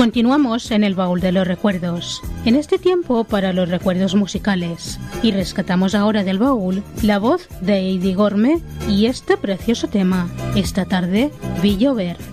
Continuamos en el baúl de los recuerdos, en este tiempo para los recuerdos musicales, y rescatamos ahora del baúl la voz de Heidi Gorme y este precioso tema, Esta tarde vi llover.